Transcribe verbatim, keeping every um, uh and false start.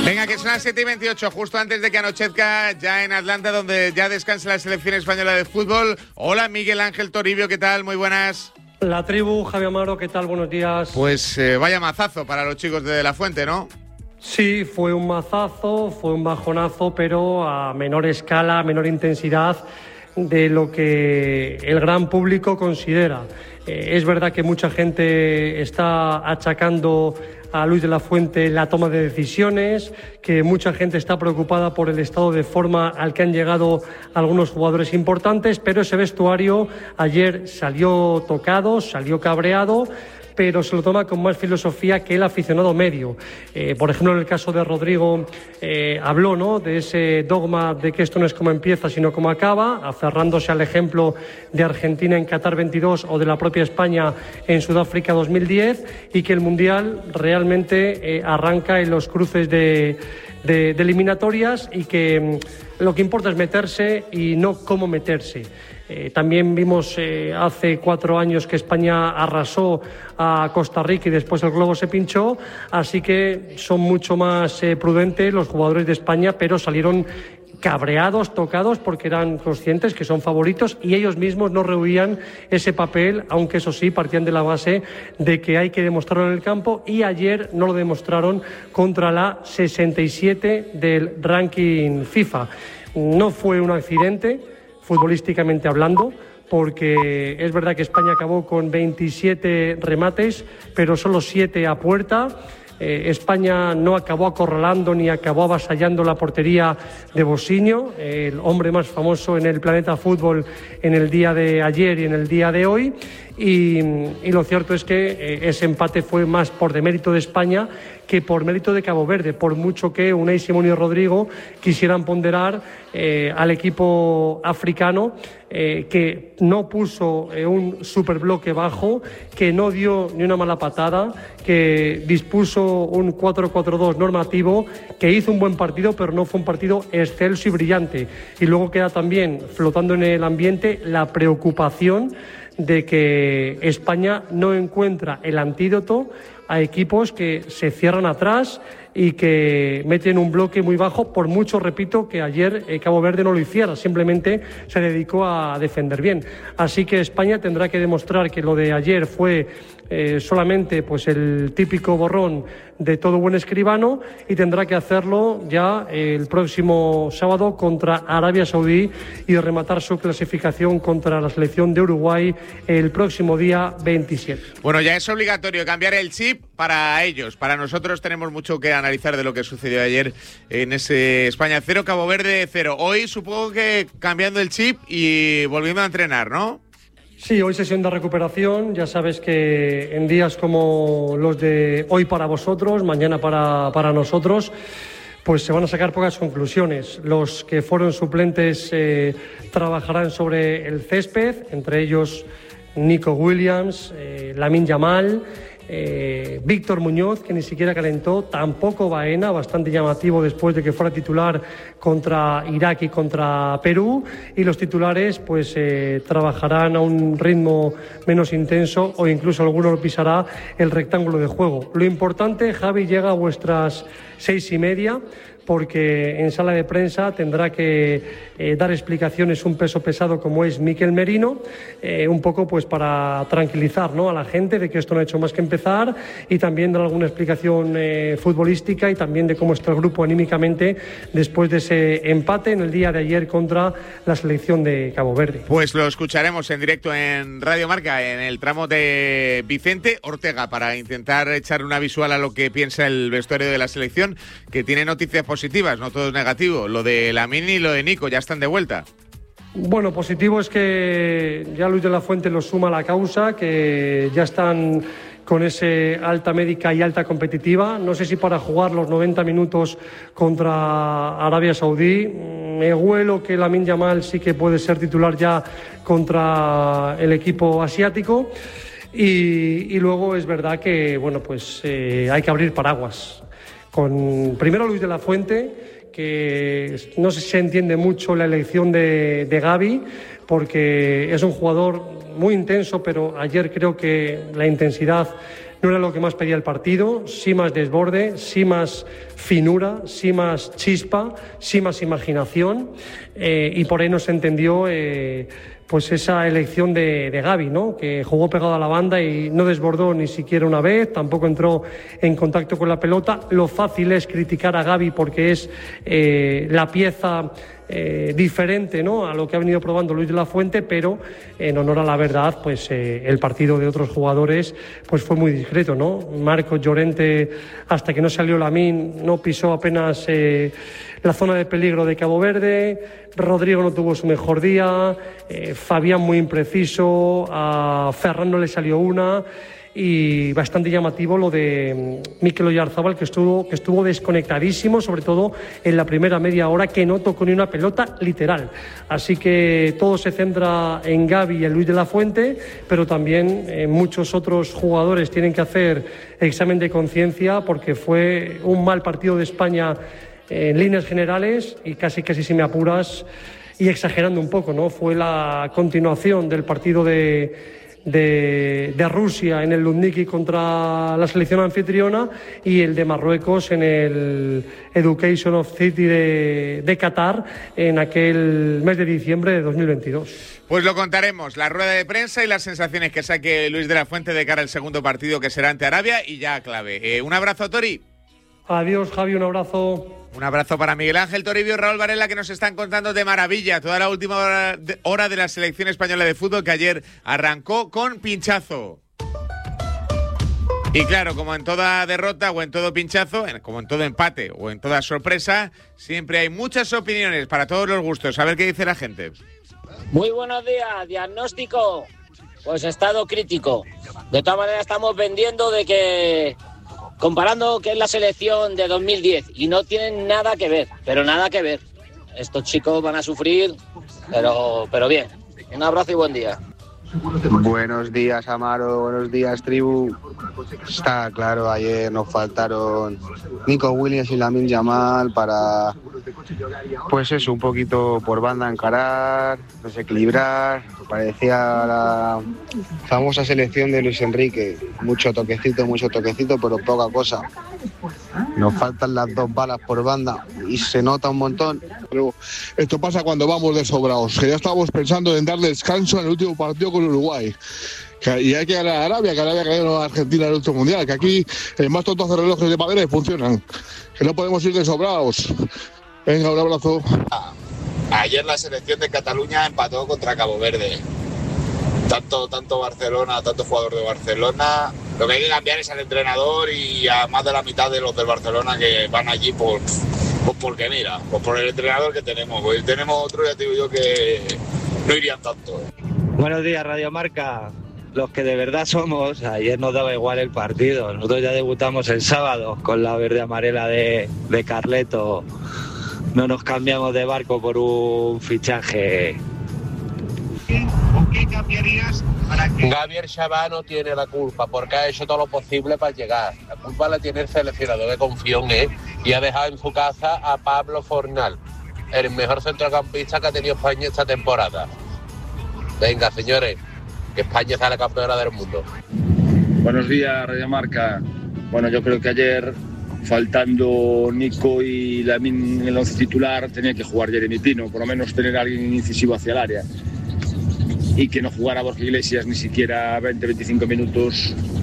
Venga, que son las siete y veintiocho, justo antes de que anochezca ya en Atlanta, donde ya descansa la selección española de fútbol. Hola, Miguel Ángel Toribio, ¿qué tal? Muy buenas. La tribu, Javi Amaro, ¿qué tal? Buenos días. Pues eh, vaya mazazo para los chicos de, de La Fuente, ¿no? Sí, fue un mazazo, fue un bajonazo, pero a menor escala, a menor intensidad de lo que el gran público considera. Eh, es verdad que mucha gente está achacando a Luis de la Fuente la toma de decisiones, que mucha gente está preocupada por el estado de forma al que han llegado algunos jugadores importantes, pero ese vestuario ayer salió tocado, salió cabreado, pero se lo toma con más filosofía que el aficionado medio. Eh, por ejemplo, en el caso de Rodrigo, eh, habló, ¿no?, de ese dogma de que esto no es como empieza, sino como acaba, aferrándose al ejemplo de Argentina en Qatar veintidós o de la propia España en Sudáfrica dos mil diez, y que el Mundial realmente eh, arranca en los cruces de, de, de eliminatorias y que mm, lo que importa es meterse y no cómo meterse. Eh, también vimos eh, hace cuatro años que España arrasó a Costa Rica y después el globo se pinchó, así que son mucho más eh, prudentes los jugadores de España, pero salieron cabreados, tocados, porque eran conscientes que son favoritos y ellos mismos no rehuían ese papel, aunque eso sí, partían de la base de que hay que demostrarlo en el campo, y ayer no lo demostraron contra la sesenta y siete del ranking FIFA. No fue un accidente, futbolísticamente hablando, porque es verdad que España acabó con veintisiete remates, pero solo siete a puerta. Eh, España no acabó acorralando ni acabó avasallando la portería de Bosiño, el hombre más famoso en el planeta fútbol en el día de ayer y en el día de hoy. Y, y lo cierto es que eh, ese empate fue más por demérito de España que por mérito de Cabo Verde, por mucho que Unai Simón y Rodrigo quisieran ponderar eh, al equipo africano, eh, que no puso eh, un superbloque bajo, que no dio ni una mala patada, que dispuso un cuatro cuatro dos normativo, que hizo un buen partido, pero no fue un partido excelso y brillante. Y luego queda también flotando en el ambiente la preocupación de que España no encuentra el antídoto a equipos que se cierran atrás y que meten un bloque muy bajo, por mucho, repito, que ayer eh, Cabo Verde no lo hiciera, simplemente se dedicó a defender bien. Así que España tendrá que demostrar que lo de ayer fue eh, solamente pues el típico borrón de todo buen escribano, y tendrá que hacerlo ya el próximo sábado contra Arabia Saudí y rematar su clasificación contra la selección de Uruguay el próximo día veintisiete. Bueno, ya es obligatorio cambiar el chip para ellos. Para nosotros tenemos mucho que analizar de lo que sucedió ayer en ese España cero, Cabo Verde cero. Hoy supongo que cambiando el chip y volviendo a entrenar, ¿no? Sí, hoy sesión de recuperación. Ya sabes que en días como los de hoy para vosotros, mañana para, para nosotros, pues se van a sacar pocas conclusiones. Los que fueron suplentes eh, trabajarán sobre el césped, entre ellos Nico Williams, eh, Lamine Yamal, Eh, Víctor Muñoz, que ni siquiera calentó, tampoco Baena, bastante llamativo después de que fuera titular contra Irak y contra Perú, y los titulares pues eh, trabajarán a un ritmo menos intenso, o incluso alguno lo pisará el rectángulo de juego. Lo importante, Javi, llega a vuestras seis y media, porque en sala de prensa tendrá que eh, dar explicaciones un peso pesado como es Mikel Merino, eh, un poco pues para tranquilizar, ¿no?, a la gente de que esto no ha hecho más que empezar, y también dar alguna explicación eh, futbolística y también de cómo está el grupo anímicamente después de ese empate en el día de ayer contra la selección de Cabo Verde. Pues lo escucharemos en directo en Radio Marca, en el tramo de Vicente Ortega, para intentar echar una visual a lo que piensa el vestuario de la selección, que tiene noticias positivas, no todo es negativo. Lo de Lamine y lo de Nico ya están de vuelta. Bueno, positivo es que ya Luis de la Fuente lo suma a la causa, que ya están con ese alta médica y alta competitiva. No sé si para jugar los noventa minutos contra Arabia Saudí. Me huelo que Lamine Yamal sí que puede ser titular ya contra el equipo asiático. Y, y luego es verdad que bueno, pues eh, hay que abrir paraguas. Con primero Luis de la Fuente, que no sé si se entiende mucho la elección de, de Gavi, porque es un jugador muy intenso, pero ayer creo que la intensidad no era lo que más pedía el partido, sí más desborde, sí más finura, sí más chispa, sí más imaginación, eh, y por ahí no se entendió eh, pues esa elección de, de Gavi, ¿no? Que jugó pegado a la banda y no desbordó ni siquiera una vez, tampoco entró en contacto con la pelota. Lo fácil es criticar a Gavi porque es eh, la pieza eh, diferente, ¿no?, a lo que ha venido probando Luis de la Fuente, pero en honor a la verdad, pues eh, el partido de otros jugadores pues fue muy discreto, ¿no? Marcos Llorente, hasta que no salió Lamine, no pisó apenas eh, la zona de peligro de Cabo Verde. Rodrigo no tuvo su mejor día, eh, Fabián muy impreciso, a Ferran no le salió una, y bastante llamativo lo de Mikel Oyarzabal, que estuvo, que estuvo desconectadísimo, sobre todo en la primera media hora, que no tocó ni una pelota literal. Así que todo se centra en Gavi y en Luis de la Fuente, pero también eh, muchos otros jugadores tienen que hacer examen de conciencia, porque fue un mal partido de España en líneas generales y casi casi si me apuras y exagerando un poco, ¿no? Fue la continuación del partido de, de, de Rusia en el Lundiki contra la selección anfitriona y el de Marruecos en el Education of City de, de Qatar en aquel mes de diciembre de dos mil veintidós. Pues lo contaremos, la rueda de prensa y las sensaciones que saque Luis de la Fuente de cara al segundo partido, que será ante Arabia, y ya clave. Eh, un abrazo, Tori. Adiós, Javi, un abrazo. Un abrazo para Miguel Ángel Toribio y Raúl Varela, que nos están contando de maravilla toda la última hora de, hora de la selección española de fútbol, que ayer arrancó con pinchazo. Y claro, como en toda derrota o en todo pinchazo, como en todo empate o en toda sorpresa, siempre hay muchas opiniones para todos los gustos. A ver qué dice la gente. Muy buenos días, diagnóstico. Pues estado crítico. De todas maneras estamos vendiendo de que... comparando que es la selección de dos mil diez y no tienen nada que ver, pero nada que ver. Estos chicos van a sufrir, pero, pero bien. Un abrazo y buen día. Buenos días, Amaro, buenos días, tribu. Está claro, ayer nos faltaron Nico Williams y Lamine Yamal para, pues eso, un poquito por banda encarar, desequilibrar. Parecía la famosa selección de Luis Enrique, mucho toquecito, mucho toquecito, pero poca cosa. Nos faltan las dos balas por banda y se nota un montón. Pero esto pasa cuando vamos de sobrados, que ya estábamos pensando en dar descanso en el último partido con Uruguay. Que, y hay que ganar a Arabia, que Arabia ganó a Argentina en el último mundial, que aquí el más tonto hace relojes de madera y funcionan. Que no podemos ir de sobrados. Venga, un abrazo. Ayer la selección de Cataluña empató contra Cabo Verde. Tanto, tanto Barcelona, tanto jugador de Barcelona. Lo que hay que cambiar es al entrenador y a más de la mitad de los del Barcelona que van allí por, pues porque mira, pues por el entrenador que tenemos. Pues tenemos otro, ya te digo yo, que no irían tanto. Buenos días, Radio Marca. Los que de verdad somos, ayer nos daba igual el partido. Nosotros ya debutamos el sábado con la verde amarela de, de Carleto. No nos cambiamos de barco por un fichaje. ¿Con qué cambiarías para que... Gabriel Xabá no tiene la culpa porque ha hecho todo lo posible para llegar. La culpa la tiene el seleccionador que confió en él y ha dejado en su casa a Pablo Fornal, el mejor centrocampista que ha tenido España esta temporada. Venga, señores, que España sale campeona del mundo. Buenos días, Radio Marca. Bueno, yo creo que ayer, faltando Nico y Lamine en el once titular, tenía que jugar Jeremy Pino, por lo menos tener a alguien incisivo hacia el área. Y que no jugara Borja Iglesias ni siquiera veinte a veinticinco minutos